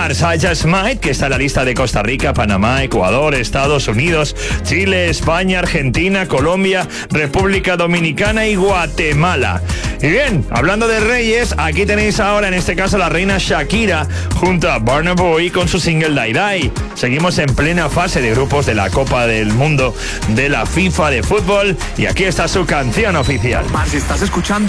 Stars, I Just Might, que está en la lista de Costa Rica, Panamá, Ecuador, Estados Unidos, Chile, España, Argentina, Colombia, República Dominicana y Guatemala. Y bien, hablando de reyes, aquí tenéis ahora en este caso la reina Shakira junto a Burna Boy con su single Die Die. Seguimos en plena fase de grupos de la Copa del Mundo de la FIFA de fútbol y aquí está su canción oficial. Si estás escuchando